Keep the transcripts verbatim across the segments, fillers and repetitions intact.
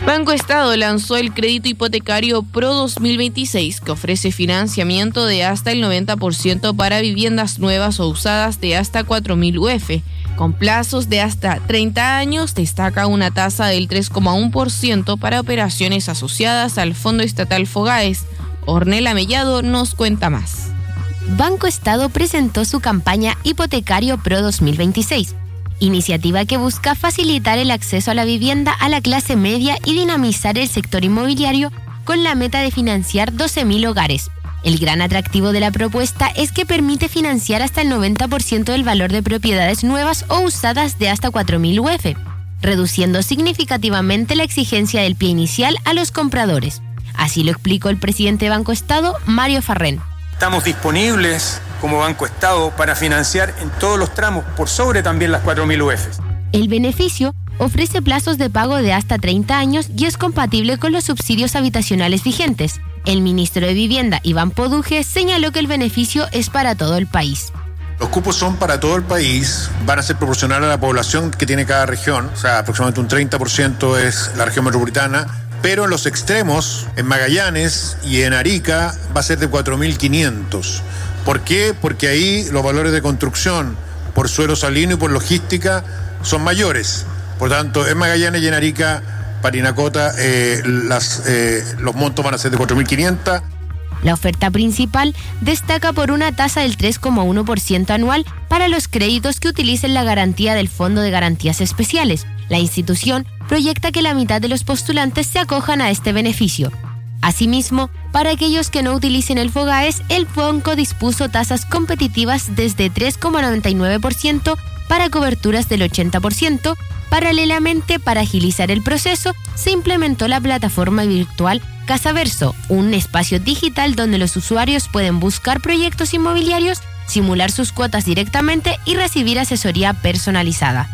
Banco Estado lanzó el crédito hipotecario Pro dos mil veintiséis, que ofrece financiamiento de hasta el noventa por ciento para viviendas nuevas o usadas de hasta cuatro mil U F. Con plazos de hasta treinta años, destaca una tasa del tres coma uno por ciento para operaciones asociadas al Fondo Estatal Fogaes. Ornella Mellado nos cuenta más. Banco Estado presentó su campaña Hipotecario Pro dos mil veintiséis, iniciativa que busca facilitar el acceso a la vivienda a la clase media y dinamizar el sector inmobiliario con la meta de financiar doce mil hogares. El gran atractivo de la propuesta es que permite financiar hasta el noventa por ciento del valor de propiedades nuevas o usadas de hasta cuatro mil U F, reduciendo significativamente la exigencia del pie inicial a los compradores. Así lo explicó el presidente de Banco Estado, Mario Farrén. Estamos disponibles como Banco Estado para financiar en todos los tramos, por sobre también las cuatro mil U F. El beneficio ofrece plazos de pago de hasta treinta años y es compatible con los subsidios habitacionales vigentes. El ministro de Vivienda, Iván Poduje, señaló que el beneficio es para todo el país. Los cupos son para todo el país, van a ser proporcionales a la población que tiene cada región, o sea, aproximadamente un treinta por ciento es la región metropolitana, pero en los extremos, en Magallanes y en Arica, va a ser de cuatro mil quinientos. ¿Por qué? Porque ahí los valores de construcción por suelo salino y por logística son mayores. Por tanto, en Magallanes y en Arica, Parinacota, eh, las, eh, los montos van a ser de cuatro mil quinientos. La oferta principal destaca por una tasa del tres coma uno por ciento anual para los créditos que utilicen la garantía del Fondo de Garantías Especiales. La institución proyecta que la mitad de los postulantes se acojan a este beneficio. Asimismo, para aquellos que no utilicen el Fogaes, el banco dispuso tasas competitivas desde tres coma noventa y nueve por ciento para coberturas del ochenta por ciento. Paralelamente, para agilizar el proceso, se implementó la plataforma virtual Casaverso, un espacio digital donde los usuarios pueden buscar proyectos inmobiliarios, simular sus cuotas directamente y recibir asesoría personalizada.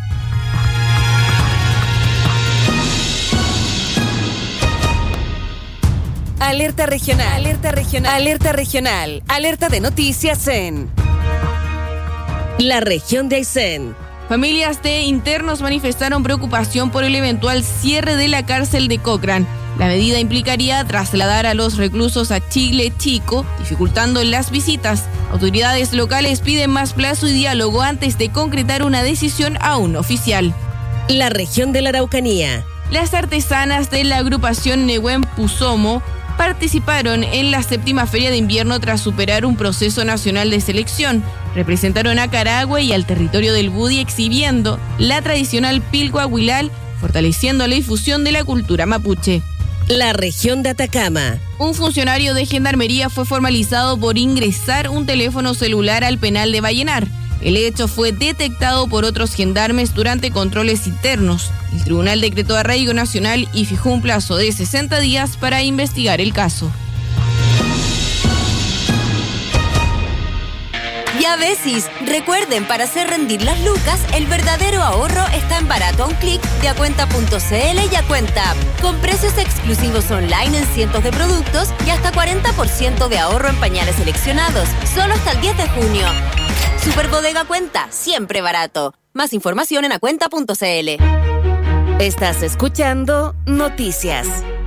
Alerta regional, alerta regional, alerta regional, alerta de noticias en la región de Aysén. Familias de internos manifestaron preocupación por el eventual cierre de la cárcel de Cochrane. La medida implicaría trasladar a los reclusos a Chile Chico, dificultando las visitas. Autoridades locales piden más plazo y diálogo antes de concretar una decisión aún oficial. La región de la Araucanía. Las artesanas de la agrupación Nehuen Pusomo participaron en la séptima feria de invierno tras superar un proceso nacional de selección. Representaron a Carahue y al territorio del Budi exhibiendo la tradicional pilgua huilal, fortaleciendo la difusión de la cultura mapuche. La región de Atacama. Un funcionario de gendarmería fue formalizado por ingresar un teléfono celular al penal de Vallenar. El hecho fue detectado por otros gendarmes durante controles internos. El tribunal decretó arraigo nacional y fijó un plazo de sesenta días para investigar el caso. Ya Besis, recuerden, para hacer rendir las lucas, el verdadero ahorro está en barato a un clic de acuenta punto cl y Acuenta App, con precios exclusivos online en cientos de productos y hasta cuarenta por ciento de ahorro en pañales seleccionados, solo hasta el diez de junio. Superbodega Cuenta, siempre barato. Más información en acuenta punto cl. Estás escuchando Noticias.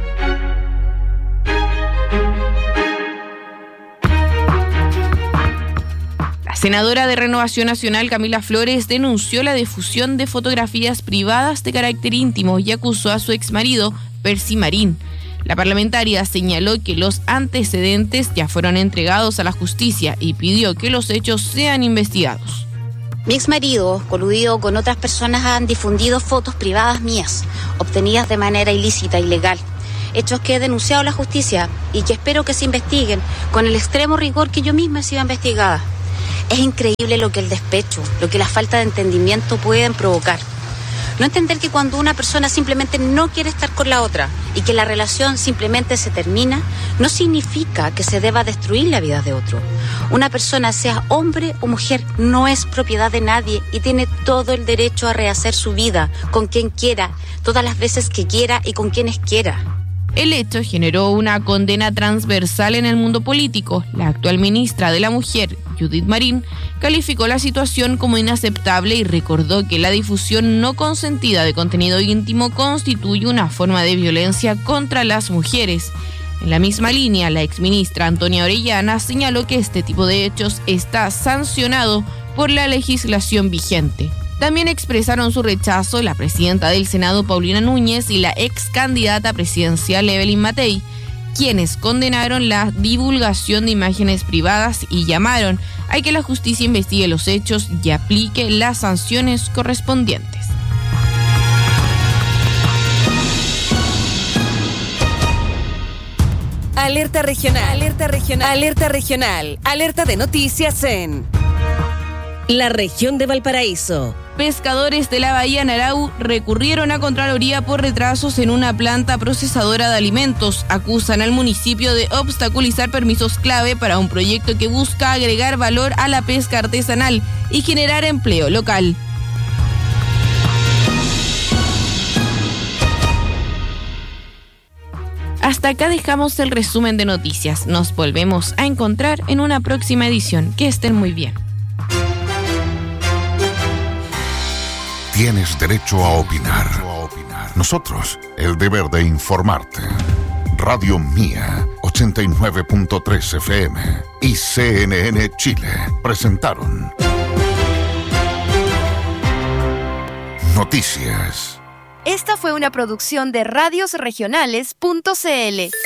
La senadora de Renovación Nacional, Camila Flores, denunció la difusión de fotografías privadas de carácter íntimo y acusó a su exmarido, Percy Marín. La parlamentaria señaló que los antecedentes ya fueron entregados a la justicia y pidió que los hechos sean investigados. Mi exmarido, coludido con otras personas, han difundido fotos privadas mías, obtenidas de manera ilícita, ilegal. Hechos que he denunciado a la justicia y que espero que se investiguen con el extremo rigor que yo misma he sido investigada. Es increíble lo que el despecho, lo que la falta de entendimiento pueden provocar. No entender que cuando una persona simplemente no quiere estar con la otra y que la relación simplemente se termina, no significa que se deba destruir la vida de otro. Una persona, sea hombre o mujer, no es propiedad de nadie y tiene todo el derecho a rehacer su vida con quien quiera, todas las veces que quiera y con quienes quiera. El hecho generó una condena transversal en el mundo político. La actual ministra de la Mujer, Judith Marín, calificó la situación como inaceptable y recordó que la difusión no consentida de contenido íntimo constituye una forma de violencia contra las mujeres. En la misma línea, la exministra Antonia Orellana señaló que este tipo de hechos está sancionado por la legislación vigente. También expresaron su rechazo la presidenta del Senado, Paulina Núñez, y la ex candidata presidencial, Evelyn Matei, quienes condenaron la divulgación de imágenes privadas y llamaron a que la justicia investigue los hechos y aplique las sanciones correspondientes. Alerta regional, alerta regional, alerta regional, alerta de noticias en la región de Valparaíso. Pescadores de la Bahía Narau recurrieron a Contraloría por retrasos en una planta procesadora de alimentos. Acusan al municipio de obstaculizar permisos clave para un proyecto que busca agregar valor a la pesca artesanal y generar empleo local. Hasta acá dejamos el resumen de noticias. Nos volvemos a encontrar en una próxima edición. Que estén muy bien. Tienes derecho a opinar. Nosotros, el deber de informarte. Radio Mía, ochenta y nueve punto tres F M y C N N Chile presentaron Noticias. Esta fue una producción de radios regionales punto c l.